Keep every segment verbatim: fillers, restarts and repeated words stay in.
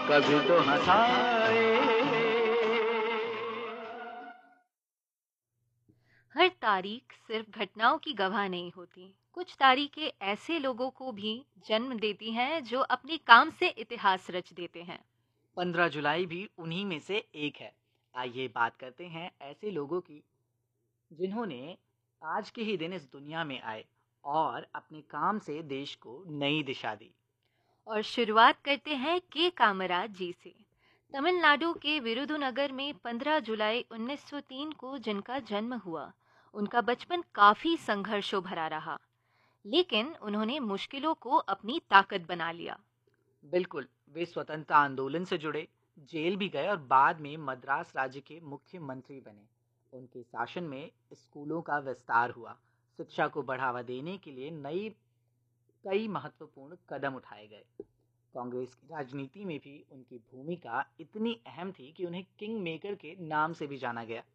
कभी तो हंसाए। हर तारीख सिर्फ घटनाओं की गवाह नहीं होती। कुछ तारीखें ऐसे लोगों को भी जन्म देती हैं जो अपने काम से इतिहास रच देते हैं। पंद्रह जुलाई भी उन्हीं में से एक है। आइए बात करते हैं ऐसे लोगों की जिन्होंने आज के ही दिन इस दुनिया में आए और अपने काम से देश को नई दिशा दी। और शुरुआत करते हैं के कामराज जी से। तमिलनाडु के विरुधुनगर में पंद्रह जुलाई उन्नीस सौ तीन को जिनका जन्म हुआ, उनका बचपन काफी संघर्षों भरा रहा, लेकिन उन्होंने मुश्किलों को अपनी ताकत बना लिया। बिल्कुल, वे स्वतंत्रता आंदोलन से जुड़े, जेल भी गए और बाद में मद्रास राज्य के मुख्यमंत्री बने। उनके शासन में स्कूलों का विस्तार हुआ, शिक्षा को बढ़ावा देने के लिए नई कई महत्वपूर्ण कदम उठाए गए। कांग्रेस की राजनीति में भी उनकी भूमिका इतनी अहम थी कि उन्हें किंग मेकर के नाम से भी जाना गया।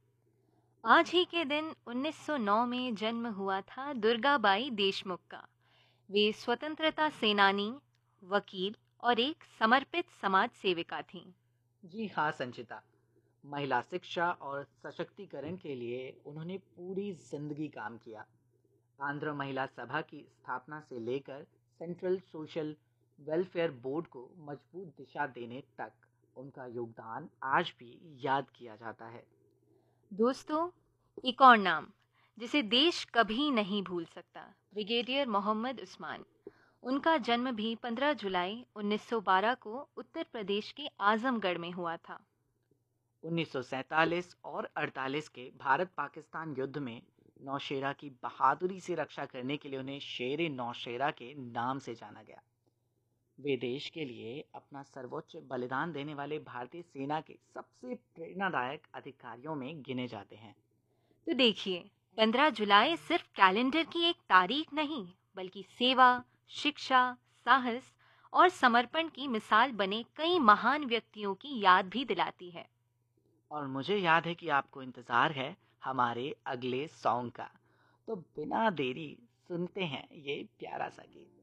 आज ही के दिन उन्नीस सौ नौ में जन्म हुआ था दुर्गाबाई देशमुख का। वे स्वतंत्रता सेनानी, वकील और एक समर्पित समाज सेविका थीं। जी हाँ संचिता, महिला शिक्षा और सशक्तिकरण के लिए उन्होंने पूरी जिंदगी काम किया। आंध्र महिला सभा की स्थापना से लेकर सेंट्रल सोशल वेलफेयर बोर्ड को मजबूत दिशा देने तक उनका योगदान आज भी याद किया जाता है। दोस्तों, एक और नाम जिसे देश कभी नहीं भूल सकता, ब्रिगेडियर मोहम्मद उस्मान। उनका जन्म भी पंद्रह जुलाई उन्नीस सौ बारह को उत्तर प्रदेश के आजमगढ़ में हुआ था। उन्नीस सौ सैंतालीस और अड़तालीस के भारत पाकिस्तान युद्ध में नौशेरा की बहादुरी से रक्षा करने के लिए उन्हें शेर नौशेरा के नाम से जाना गया। वे देश के लिए अपना सर्वोच्च बलिदान देने वाले भारतीय सेना के सबसे प्रेरणादायक अधिकारियों में गिने जाते हैं। तो देखिए, पंद्रह जुलाई सिर्फ कैलेंडर की एक तारीख नहीं, बल्कि सेवा, शिक्षा, साहस और समर्पण की मिसाल बने कई महान व्यक्तियों की याद भी दिलाती है। और मुझे याद है कि आपको इंतज़ार है हमारे अगले सॉन्ग का, तो बिना देरी सुनते हैं ये प्यारा सा गीत।